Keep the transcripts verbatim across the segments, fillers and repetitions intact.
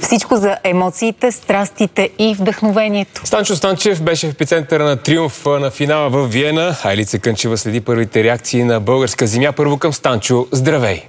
Всичко за емоциите, страстите и вдъхновението. Станчо Станчев беше в епицентъра на триумфа на финала в Виена. Айлица Кънчева следи първите реакции на българска земя. Първо към Станчо. Здравей!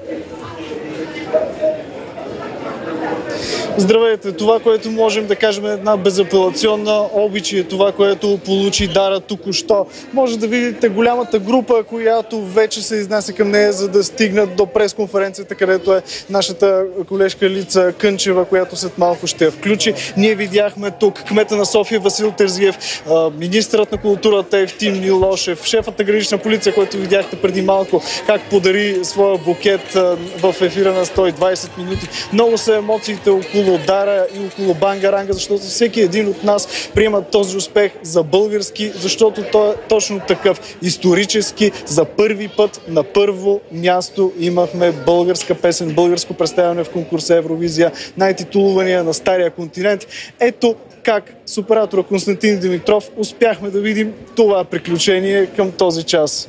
Здравейте! Това, което можем да кажем е една безапелационна обич е това, което получи Дара току-що. Може да видите голямата група, която вече се изнася към нея, за да стигнат до пресконференцията, където е нашата колежка Айлица Кънчева, която след малко ще я включи. Ние видяхме тук кмета на София Васил Терзиев, министърът на културата Евтим Милошев, шефът на гранична полиция, който видяхте преди малко, как подари своя букет в ефира на сто и двайсет минути. Много са емоциите около Дара и около Бангаранга, защото всеки един от нас приема този успех за български, защото той е точно такъв. Исторически, за първи път на първо място имахме българска песен, българско представяне в конкурса Евровизия, най-титулувания на Стария континент. Ето как с оператора Константин Димитров успяхме да видим това приключение към този час.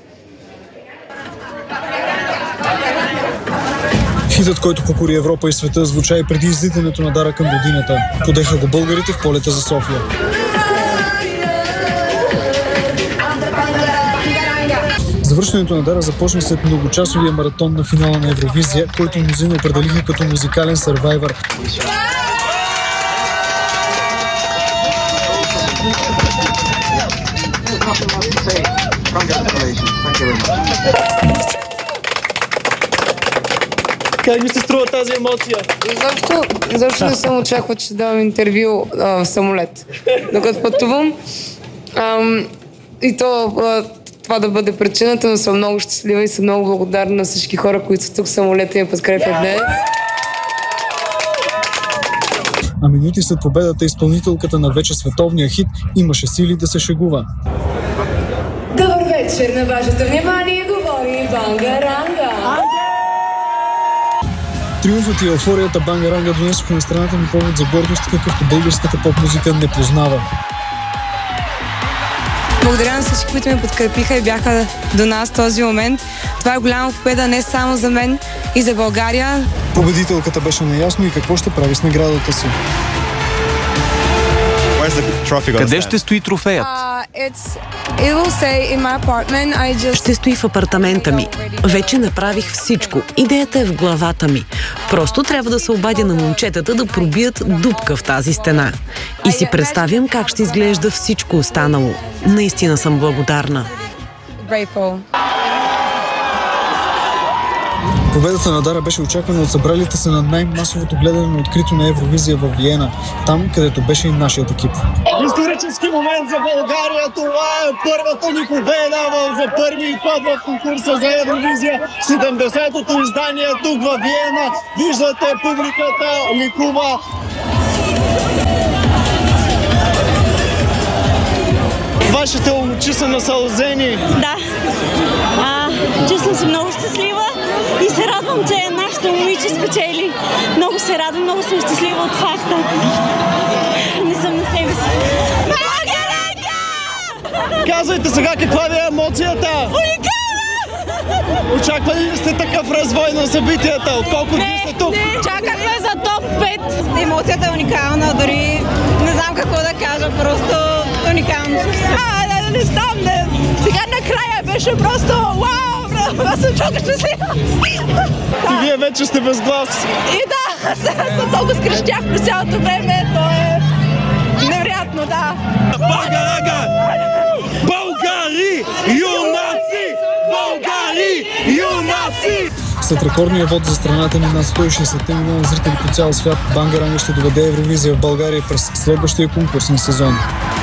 Хитът, който покори Европа и света, звуча и преди излитането на Дара към годината. Подеха го българите в полета за София. Завършването на Дара започна след многочасовия маратон на финала на Евровизия, който мнозина определиха като музикален сървайвър. Как ми се струва тази емоция? Защо, защо не съм очаквал, че ще давам интервю а, в самолет. Докато пътувам. Ам, и то а, това да бъде причината, но съм много щастлива и съм много благодарна на всички хора, които са тук в самолета и ме подкрепят днес. А минути след победата изпълнителката на вече световния хит имаше сили да се шегува. Добър вечер на вашето внимание, говори Бангаранга. Триумфът и еуфорията Бангаранга донесоха на страната ми повод за гордост, какъвто българската поп-музика не познава. Благодаря на всички, които ме подкрепиха и бяха до нас в този момент. Това е голяма победа не само за мен и за България. Победителката беше наясно и какво ще прави с наградата си. Къде ще стои трофеят? Ще стои в апартамента ми. Вече направих всичко. Идеята е в главата ми. Просто трябва да се обадя на момчетата да пробият дупка в тази стена. И си представям как ще изглежда всичко останало. Наистина съм благодарна. Победата на Дара беше очаквана от събралите се на най-масовото гледане на открито на Евровизия в Виена, там, където беше и нашият екип. Исторически момент за България. Това е първата ни победа за първи път в конкурса за Евровизия. седемдесетото издание тук в Виена. Виждате, публиката ликува. Вашите очи са насълзени. Да. А, чувствам се много щастлива и се радвам, че нашата момиче спечели. Много се радвам, много съм щастлива от факта. Не съм на себе си. Бангаранга! Казвайте сега каква ви е емоцията? Уникална! Очаквали ли сте такъв развой на събитията? От колко дни сте тук? Не, чакахме за топ пет. Емоцията е уникална, дори не знам какво да кажа, просто уникално. А, не, не знам, не. Сега накрая беше просто вау! Аз съм чока щастлива. И вие вече сте без глас. И да, сега съм толкова скрещях през цялото време, то е невероятно, да. Бангаранга! Българи! Юнаци! Българи! Юнаци! След рекордния вод за страната ни над сто и шейсет милиона зрители по цял свят, Бангаранга ще доведе Евровизия в България през следващия конкурсен сезон.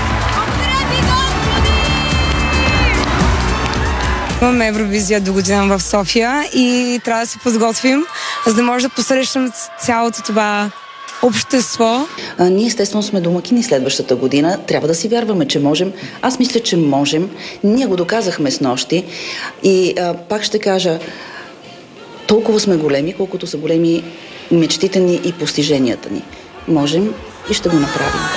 Имаме Евровизия до година в София и трябва да се подготвим, за да може да посрещнем цялото това общество. А, ние естествено сме домакини следващата година. Трябва да си вярваме, че можем. Аз мисля, че можем. Ние го доказахме с нощи. И а, пак ще кажа, толкова сме големи, колкото са големи мечтите ни и постиженията ни. Можем и ще го направим.